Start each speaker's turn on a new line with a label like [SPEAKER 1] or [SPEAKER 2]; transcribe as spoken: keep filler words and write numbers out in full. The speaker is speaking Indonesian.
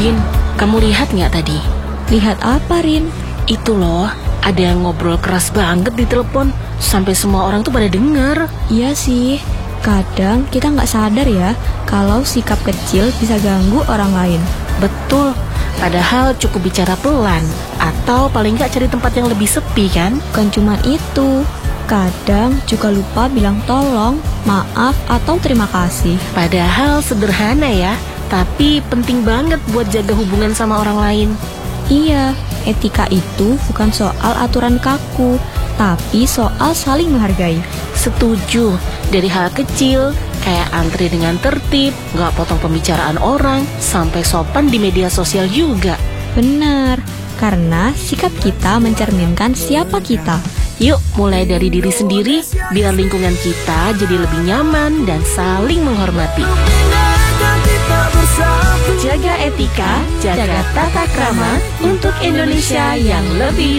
[SPEAKER 1] Din, kamu lihat nggak tadi?
[SPEAKER 2] Lihat apa, Rin?
[SPEAKER 1] Itu loh, ada yang ngobrol keras banget di telepon, sampai semua orang tuh pada denger.
[SPEAKER 2] Iya sih, kadang kita nggak sadar ya kalau sikap kecil bisa ganggu orang lain.
[SPEAKER 1] Betul, padahal cukup bicara pelan, atau paling nggak cari tempat yang lebih sepi kan?
[SPEAKER 2] Bukan cuma itu, kadang juga lupa bilang tolong, maaf, atau terima kasih.
[SPEAKER 1] Padahal sederhana ya, tapi penting banget buat jaga hubungan sama orang lain.
[SPEAKER 2] Iya, etika itu bukan soal aturan kaku, tapi soal saling menghargai.
[SPEAKER 1] Setuju, dari hal kecil, kayak antri dengan tertib, nggak potong pembicaraan orang, sampai sopan di media sosial juga.
[SPEAKER 2] Benar, karena sikap kita mencerminkan siapa kita.
[SPEAKER 1] Yuk, mulai dari diri sendiri, biar lingkungan kita jadi lebih nyaman dan saling menghormati. Jaga etika, jaga tata krama untuk Indonesia yang lebih